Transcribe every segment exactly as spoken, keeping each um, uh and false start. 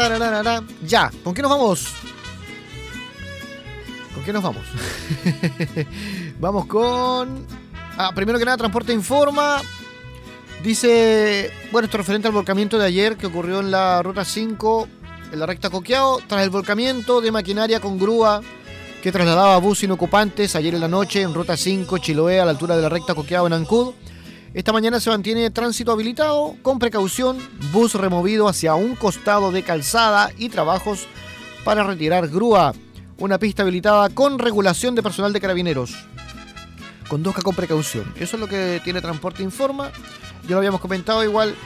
tararara. Ya, ¿con qué nos vamos? ¿Con qué nos vamos? Vamos con... Ah, primero que nada, Transporte Informa. Dice, bueno, esto referente al volcamiento de ayer que ocurrió en la ruta cinco, en la recta Coqueado, tras el volcamiento de maquinaria con grúa que trasladaba bus sin ocupantes ayer en la noche en ruta cinco, Chiloé, a la altura de la recta Coqueado en Ancud. Esta mañana se mantiene tránsito habilitado, con precaución, bus removido hacia un costado de calzada y trabajos para retirar grúa. Una pista habilitada con regulación de personal de carabineros. Conduzca con precaución. Eso es lo que tiene Transporte Informa. Ya lo habíamos comentado igual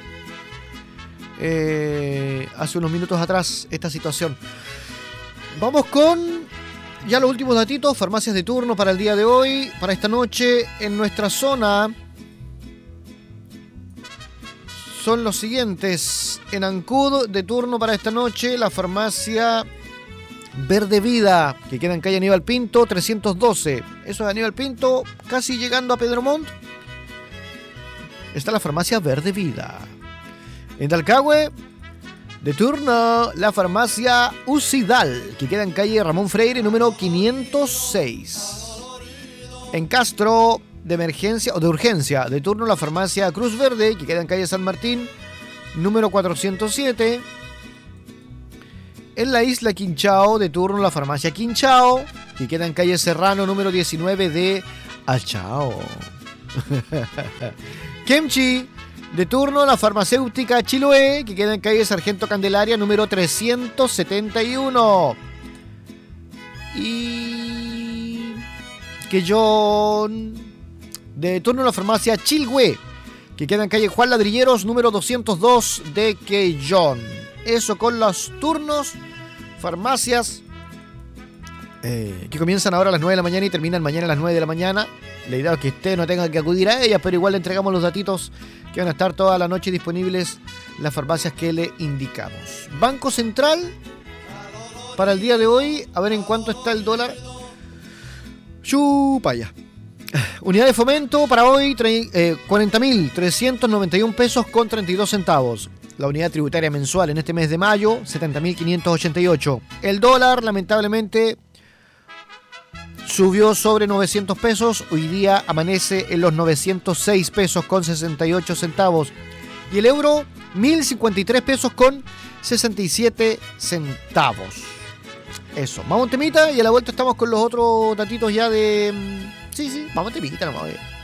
eh, hace unos minutos atrás esta situación. Vamos con ya los últimos datitos. Farmacias de turno para el día de hoy, para esta noche en nuestra zona. Son los siguientes. En Ancud, de turno para esta noche, la farmacia Verde Vida, que queda en calle Aníbal Pinto, trescientos doce. Eso es Aníbal Pinto, casi llegando a Pedro Montt. Está la farmacia Verde Vida. En Talcahué, de turno, la farmacia Ucidal, que queda en calle Ramón Freire, número quinientos seis. En Castro, de emergencia o de urgencia, de turno, la farmacia Cruz Verde, que queda en calle San Martín, número cuatrocientos siete. En la isla Quinchao, de turno, la farmacia Quinchao, que queda en calle Serrano, número diecinueve de Achao. Kemchi, de turno, la farmacéutica Chiloé, que queda en calle Sargento Candelaria, número trescientos setenta y uno. Y... Quellón, de turno, la farmacia Chilhue, que queda en calle Juan Ladrilleros, número doscientos dos de Quellón. Eso con los turnos, farmacias eh, que comienzan ahora a las nueve de la mañana y terminan mañana a las nueve de la mañana. La idea es que usted no tenga que acudir a ellas, pero igual le entregamos los datitos que van a estar toda la noche disponibles las farmacias que le indicamos. Banco Central, para el día de hoy, a ver en cuánto está el dólar. Chupaya. Unidad de fomento para hoy, eh, cuarenta mil trescientos noventa y un pesos con treinta y dos centavos. La unidad tributaria mensual en este mes de mayo, setenta mil quinientos ochenta y ocho. El dólar, lamentablemente, subió sobre novecientos pesos. Hoy día amanece en los novecientos seis pesos con sesenta y ocho centavos. Y el euro, mil cincuenta y tres pesos con sesenta y siete centavos. Eso, vamos a un temita y a la vuelta estamos con los otros datitos ya de... Sí, sí, vamos a un temita nomás.